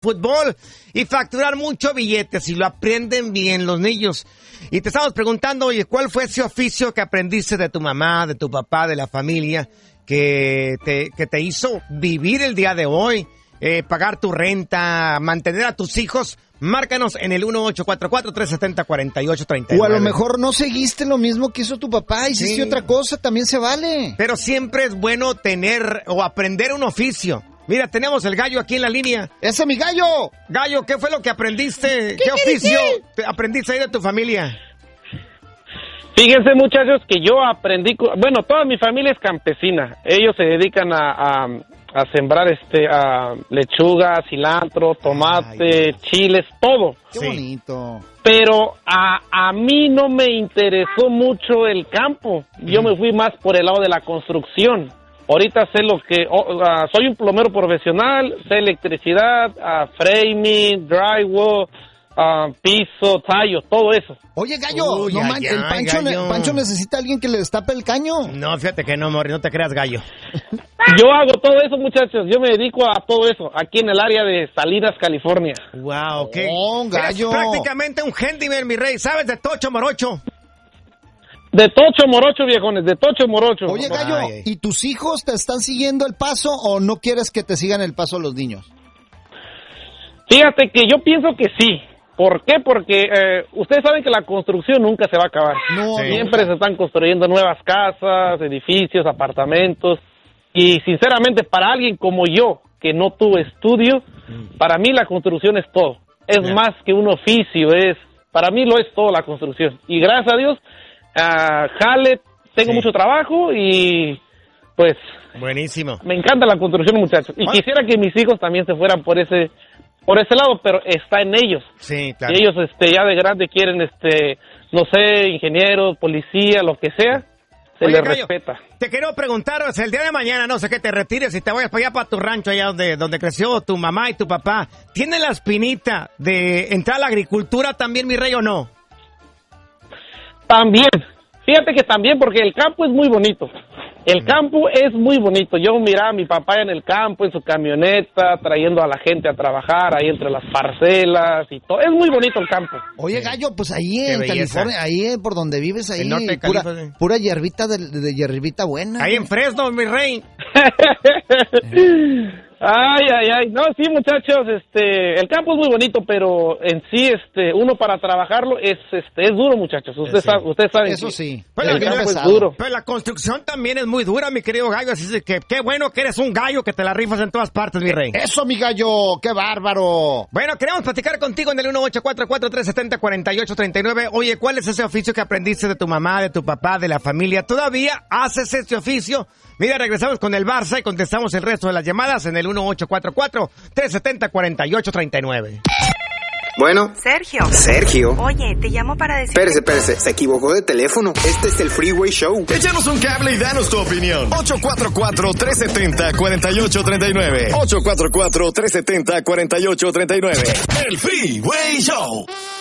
fútbol y facturar mucho billete si lo aprenden bien los niños. Y te estamos preguntando, oye, ¿cuál fue ese oficio que aprendiste de tu mamá, de tu papá, de la familia, que te hizo vivir el día de hoy, pagar tu renta, mantener a tus hijos? Márcanos en el 1844-370-4839. O a lo mejor no seguiste lo mismo que hizo tu papá, hiciste otra cosa, también se vale. Pero siempre es bueno tener o aprender un oficio. Mira, tenemos el Gallo aquí en la línea. ¡Ese es mi Gallo! Gallo, ¿qué fue lo que aprendiste? ¿Qué oficio aprendiste ahí de tu familia? Fíjense, muchachos, que yo aprendí... Bueno, toda mi familia es campesina. Ellos se dedican a sembrar lechuga, cilantro, tomate, chiles, todo. ¡Qué bonito! Pero a mí no me interesó mucho el campo. Yo me fui más por el lado de la construcción. Ahorita sé lo que... soy un plomero profesional, sé electricidad, framing, drywall, piso, tallo, todo eso. Oye, Gallo, no manches, el Pancho necesita a alguien que le destape el caño. No, fíjate que no, Morri, no te creas, Gallo. Yo hago todo eso, muchachos. Yo me dedico a todo eso, aquí en el área de Salinas, California. Wow, qué... Gallo. Eres prácticamente un handyman, mi rey. ¿Sabes de tocho morocho? De tocho morocho, viejones, de tocho morocho. Oye, Gallo, ¿y tus hijos te están siguiendo el paso o no quieres que te sigan el paso los niños? Fíjate que yo pienso que sí. ¿Por qué? Porque ustedes saben que la construcción nunca se va a acabar. No, siempre se están construyendo nuevas casas, edificios, apartamentos. Y sinceramente, para alguien como yo, que no tuve estudio, para mí la construcción es todo. Es más que un oficio, para mí lo es todo la construcción. Y gracias a Dios, jale, tengo mucho trabajo y pues... Buenísimo. Me encanta la construcción, muchachos. Y quisiera que mis hijos también se fueran por ese lado, pero está en ellos. Sí, claro. Y ellos ya de grande quieren, no sé, ingenieros, policía, lo que sea, se les respeta. Te quiero preguntar, o sea, el día de mañana, no sé, que te retires y te vayas para allá, para tu rancho, allá donde creció tu mamá y tu papá. ¿Tiene la espinita de entrar a la agricultura también, mi rey, o no? También. Fíjate que también, porque el campo es muy bonito. El campo es muy bonito. Yo miraba a mi papá en el campo, en su camioneta, trayendo a la gente a trabajar, ahí entre las parcelas y todo. Es muy bonito el campo. Oye, Gallo, pues ahí en California, ahí por donde vives, ahí pura hierbita de hierbita buena. Ahí en Fresno, mi rey. Ay. No, sí, muchachos, el campo es muy bonito, pero en sí, uno para trabajarlo es duro, muchachos. Ustedes saben. Eso sí. Pero el campo es duro. Pero la construcción también es muy dura, mi querido Gallo. Así que qué bueno que eres un gallo que te la rifas en todas partes, mi rey. Eso, mi Gallo, qué bárbaro. Bueno, queremos platicar contigo en el 1844-370-4839. Oye, ¿cuál es ese oficio que aprendiste de tu mamá, de tu papá, de la familia? ¿Todavía haces ese oficio? Mira, regresamos con el Barça y contestamos el resto de las llamadas en el 1844-370-4839. Bueno. Sergio. Oye, te llamo para decir... Espérese, se equivocó de teléfono. Este es el Freeway Show. Échanos un cable y danos tu opinión. 844-370-4839. 844-370-4839. El Freeway Show.